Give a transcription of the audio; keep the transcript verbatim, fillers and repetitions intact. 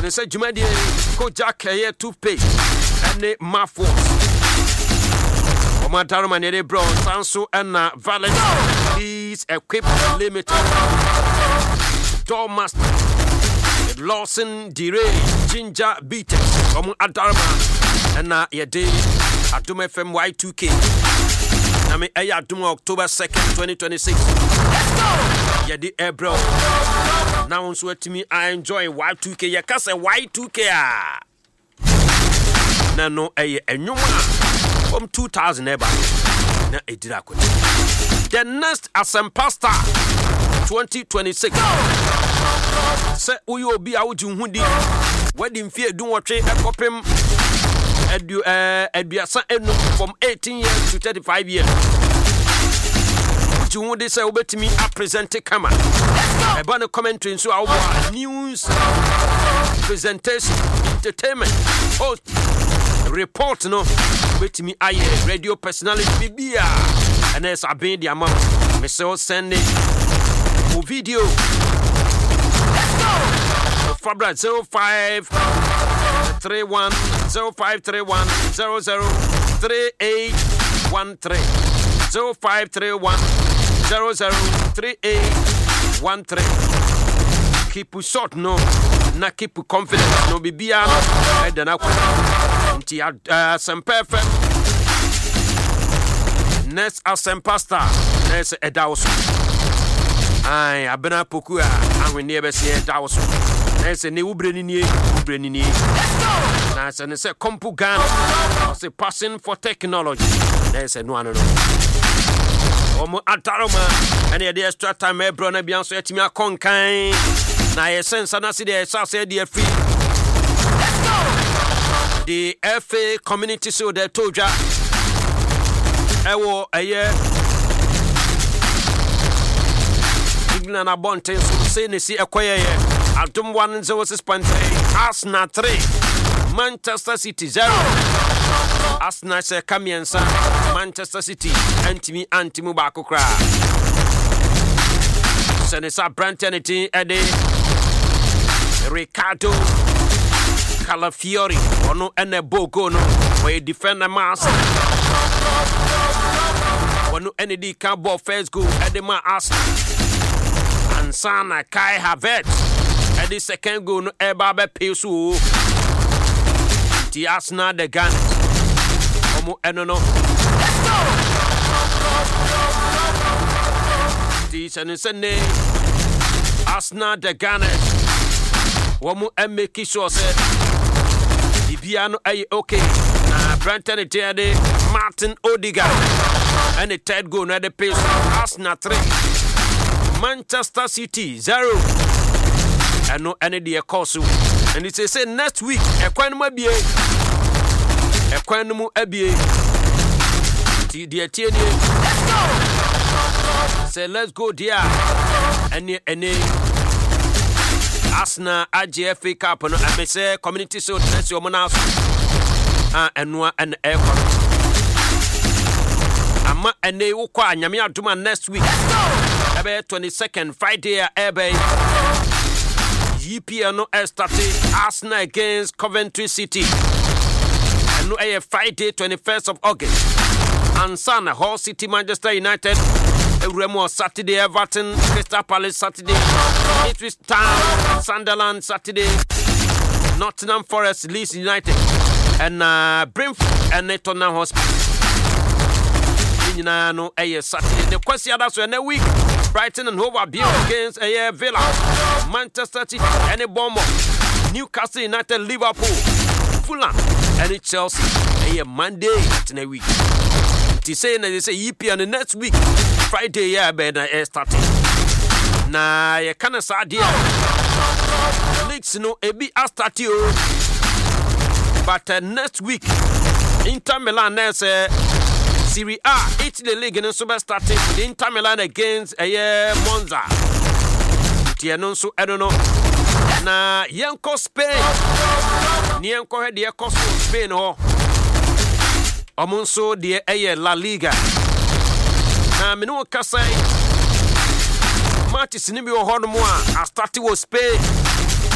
And they said Jumadi Kojak here toothpaste and the mouthwash. Omataro Manere Brown, Sanso and Valent. Please equip limited. Doormaster Lawson Dire Ginger Beaters. Omo Adarma and na Yade Adum F M Y two K. Nami Eya Adum October second, twenty twenty-six. Yade Ebro. Now on sweat to me, I enjoy Y two K. Yakasa Y two K. Na no eye enyuma from two thousand eba. Na edira ko. The next Asempasta twenty twenty-six. Say uyo obi awuju hudi. Wedding fear do what e kopem edu eh eduasa enu from eighteen years to thirty-five years. You they say obetimi a present camera. A banner commentary so our news presentation entertainment host report no obetimi aye radio personality bibia and as abin the amount me say send it video. Let's go. Fabra zero five three one zero five three one zero zero three eight one three zero five three one zero zero three eight one three. Keep you short no, na keep you confident no bibia no. Head na kwa. Nti Asempa. Next Asempasta. Next Edaoso. Ai abena poku a anwene be se Edaoso. Next ne ubreni nie, ubreni nie. Na se ne se kompu gan. Se passing for technology. Next no ano no. Omo Adaroma and the extra time e bro na bia so yetimi akonkan na ye sense na se dey say say dey free. Let's go. The F A community so dey toja ewo eye Igna na bonte so say ne si ekoye ye Adum one oh six point three Arsenal three Manchester City zero. Arsenal say kamiensa Manchester City antimi antimu bako kra. Senesa Brantenity ede Ricardo Calafiori ono ene bogo no we defend the mass. Ono ene di cabo first goal ede ma Arsenal. Ansana Kai Havertz ede second goal no eba be pesu. Ti Arsenal the Gunners. Omo eno no. Let's go. Ti sene Arsenal the Gunners. Womu make sure say Bibiano ay okay. Na Branton Etiade Martin Odegaard. And the third goal na the pace. Arsenal three. Manchester City zero. And no any the course. And it say next week ekwanmu abie. Ekwanmu abie. Ti die tie nie. Let's go. Say let's go there. Any any Arsenal A G F A Cup no I say community so that's your man ah enwa and air ama ene wo kwa nyame adoma next week ebe twenty-second Friday ebe E P L no started Arsenal against Coventry City and no a Friday twenty-first of August and Sana Hull City Manchester United Remo Saturday Everton Crystal Palace Saturday Ipswich Town Sunderland Saturday Nottingham Forest Leeds United and uh, Brentford and Tottenham Hotspur. Inina no a Saturday the question that's when a week Brighton and Hove Albion against a Villa Manchester City and a Bournemouth Newcastle United Liverpool Fulham and Chelsea a Monday in a week. They say they say E P L the next week Friday yeah better starting. Na ye kana sadia. Leagues no ebi a start you. But uh, next week Inter Milan is uh, Serie A Italy league and so starting Inter Milan against a uh, Monza. Tiano so I don't know. Na yanko Spain. Nianko head the cost Spain oh. Omonso de eye La Liga. Na me no kasai. Matches ni bi wo hono mo a start wo Spain.